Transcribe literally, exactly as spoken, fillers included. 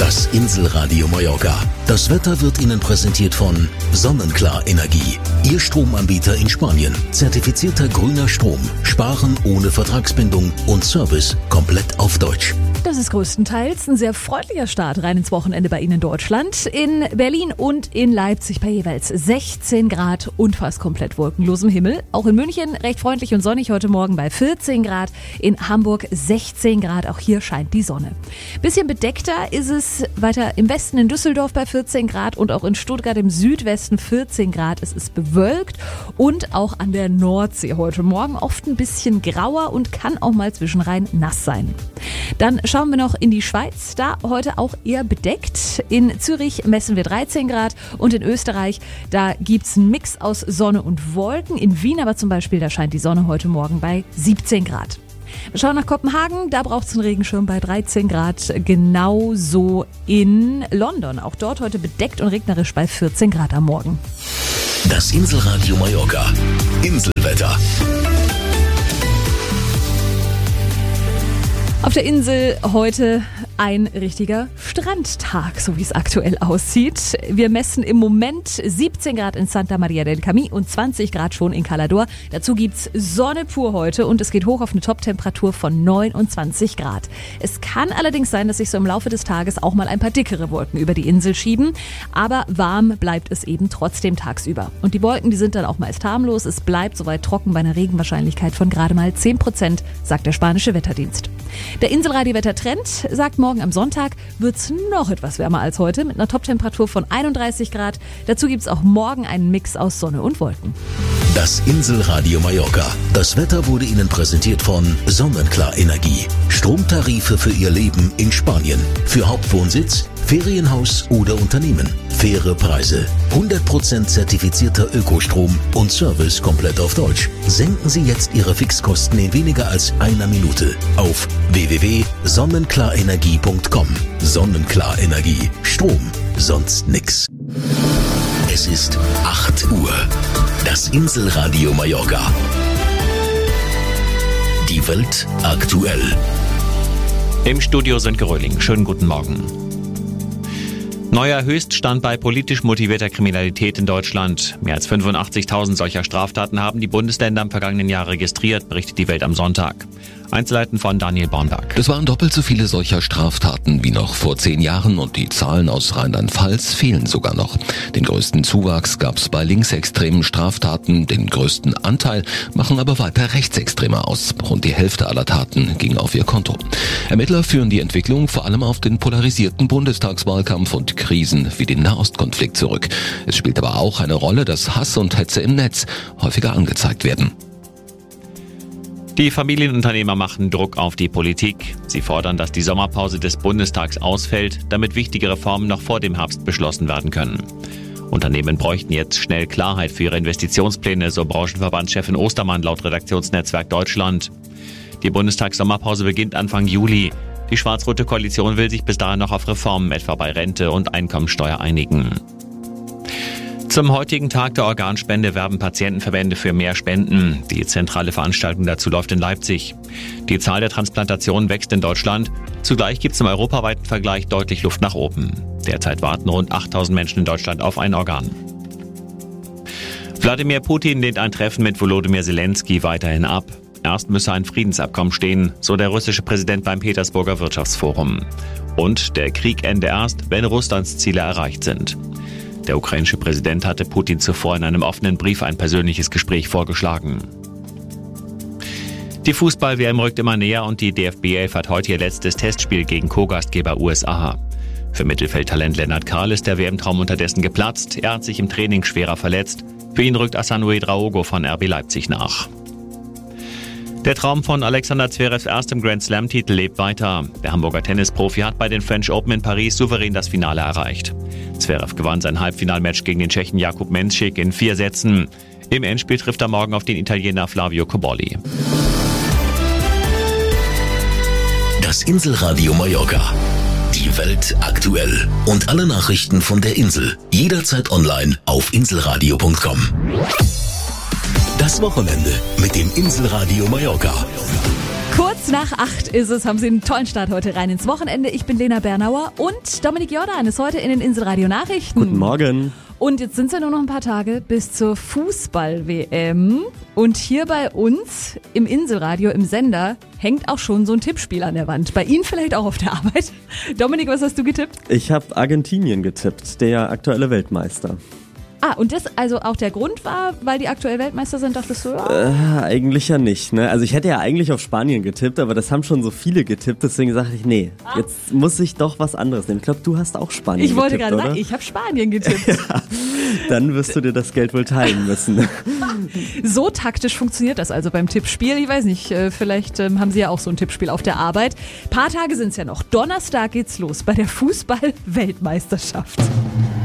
Das Inselradio Mallorca. Das Wetter wird Ihnen präsentiert von Sonnenklar Energie. Ihr Stromanbieter in Spanien. Zertifizierter grüner Strom. Sparen ohne Vertragsbindung und Service komplett auf Deutsch. Das ist größtenteils ein sehr freundlicher Start rein ins Wochenende bei Ihnen in Deutschland. In Berlin und in Leipzig bei jeweils sechzehn Grad und fast komplett wolkenlosem Himmel. Auch in München recht freundlich und sonnig heute Morgen bei vierzehn Grad. In Hamburg sechzehn Grad. Auch hier scheint die Sonne. Bisschen bedeckter ist es weiter im Westen in Düsseldorf bei vierzehn Grad und auch in Stuttgart im Südwesten vierzehn Grad. Es ist bewölkt und auch an der Nordsee heute Morgen oft ein bisschen grauer und kann auch mal zwischenrein nass sein. Dann schauen wir noch in die Schweiz, da heute auch eher bedeckt. In Zürich messen wir dreizehn Grad und in Österreich, da gibt's einen Mix aus Sonne und Wolken. In Wien aber zum Beispiel, da scheint die Sonne heute Morgen bei siebzehn Grad. Wir schauen nach Kopenhagen, da braucht's einen Regenschirm bei dreizehn Grad, genauso in London. Auch dort heute bedeckt und regnerisch bei vierzehn Grad am Morgen. Das Inselradio Mallorca. Inselwetter. Auf der Insel heute ein richtiger Strandtag, so wie es aktuell aussieht. Wir messen im Moment siebzehn Grad in Santa Maria del Camí und zwanzig Grad schon in Cala d'Or. Dazu gibt's Sonne pur heute und es geht hoch auf eine Toptemperatur von neunundzwanzig Grad. Es kann allerdings sein, dass sich so im Laufe des Tages auch mal ein paar dickere Wolken über die Insel schieben. Aber warm bleibt es eben trotzdem tagsüber. Und die Wolken, die sind dann auch meist harmlos. Es bleibt soweit trocken bei einer Regenwahrscheinlichkeit von gerade mal zehn Prozent, sagt der spanische Wetterdienst. Der Inselradio-Wettertrend sagt, morgen am Sonntag wird's noch etwas wärmer als heute mit einer Toptemperatur von einunddreißig Grad. Dazu gibt's auch morgen einen Mix aus Sonne und Wolken. Das Inselradio Mallorca. Das Wetter wurde Ihnen präsentiert von Sonnenklar Energie. Stromtarife für Ihr Leben in Spanien. Für Hauptwohnsitz, Ferienhaus oder Unternehmen. Faire Preise. hundert Prozent zertifizierter Ökostrom und Service komplett auf Deutsch. Senken Sie jetzt Ihre Fixkosten in weniger als einer Minute auf w w w punkt sonnenklarenergie punkt com. Sonnenklar Energie. Strom. Sonst nix. Es ist acht Uhr. Das Inselradio Mallorca. Die Welt aktuell. Im Studio Sönke Röhling. Schönen guten Morgen. Neuer Höchststand bei politisch motivierter Kriminalität in Deutschland. Mehr als fünfundachtzigtausend solcher Straftaten haben die Bundesländer im vergangenen Jahr registriert, berichtet die Welt am Sonntag. Einzelheiten von Daniel Bornberg. Es waren doppelt so viele solcher Straftaten wie noch vor zehn Jahren und die Zahlen aus Rheinland-Pfalz fehlen sogar noch. Den größten Zuwachs gab es bei linksextremen Straftaten, den größten Anteil machen aber weiter Rechtsextreme aus. Rund die Hälfte aller Taten ging auf ihr Konto. Ermittler führen die Entwicklung vor allem auf den polarisierten Bundestagswahlkampf und Krisen wie den Nahostkonflikt zurück. Es spielt aber auch eine Rolle, dass Hass und Hetze im Netz häufiger angezeigt werden. Die Familienunternehmer machen Druck auf die Politik. Sie fordern, dass die Sommerpause des Bundestags ausfällt, damit wichtige Reformen noch vor dem Herbst beschlossen werden können. Unternehmen bräuchten jetzt schnell Klarheit für ihre Investitionspläne, so Branchenverbandschefin Ostermann laut Redaktionsnetzwerk Deutschland. Die Bundestagssommerpause beginnt Anfang Juli. Die schwarz-rote Koalition will sich bis dahin noch auf Reformen, etwa bei Rente und Einkommensteuer, einigen. Zum heutigen Tag der Organspende werben Patientenverbände für mehr Spenden. Die zentrale Veranstaltung dazu läuft in Leipzig. Die Zahl der Transplantationen wächst in Deutschland. Zugleich gibt es im europaweiten Vergleich deutlich Luft nach oben. Derzeit warten rund achttausend Menschen in Deutschland auf ein Organ. Wladimir Putin lehnt ein Treffen mit Volodymyr Zelensky weiterhin ab. Erst müsse ein Friedensabkommen stehen, so der russische Präsident beim Petersburger Wirtschaftsforum. Und der Krieg ende erst, wenn Russlands Ziele erreicht sind. Der ukrainische Präsident hatte Putin zuvor in einem offenen Brief ein persönliches Gespräch vorgeschlagen. Die Fußball-W M rückt immer näher und die D F B elf hat heute ihr letztes Testspiel gegen Co-Gastgeber U S A. Für Mittelfeldtalent Lennart Karl ist der W M-Traum unterdessen geplatzt. Er hat sich im Training schwerer verletzt. Für ihn rückt Asano Ouedraogo von R B Leipzig nach. Der Traum von Alexander Zverevs erstem Grand-Slam-Titel lebt weiter. Der Hamburger Tennisprofi hat bei den French Open in Paris souverän das Finale erreicht. Zverev gewann sein Halbfinalmatch gegen den Tschechen Jakub Menšík in vier Sätzen. Im Endspiel trifft er morgen auf den Italiener Flavio Cobolli. Das Inselradio Mallorca. Die Welt aktuell. Und alle Nachrichten von der Insel. Jederzeit online auf inselradio punkt com. Das Wochenende mit dem Inselradio Mallorca. Kurz nach acht ist es, haben Sie einen tollen Start heute rein ins Wochenende. Ich bin Lena Bernauer und Dominik Jordan ist heute in den Inselradio Nachrichten. Guten Morgen. Und jetzt sind es ja nur noch ein paar Tage bis zur Fußball-W M. Und hier bei uns im Inselradio, im Sender, hängt auch schon so ein Tippspiel an der Wand. Bei Ihnen vielleicht auch auf der Arbeit. Dominik, was hast du getippt? Ich habe Argentinien getippt, der aktuelle Weltmeister. Ah, und das also auch der Grund war, weil die aktuell Weltmeister sind, dachtest du, ja? Äh, eigentlich ja nicht, ne? Also ich hätte ja eigentlich auf Spanien getippt, aber das haben schon so viele getippt, deswegen sagte ich, nee, ah. jetzt muss ich doch was anderes nehmen. Ich glaube, du hast auch Spanien ich getippt, Ich wollte gerade sagen, ich habe Spanien getippt. Ja, dann wirst du dir das Geld wohl teilen müssen. So taktisch funktioniert das also beim Tippspiel. Ich weiß nicht, vielleicht haben Sie ja auch so ein Tippspiel auf der Arbeit. Ein paar Tage sind es ja noch. Donnerstag geht's los bei der Fußball-Weltmeisterschaft.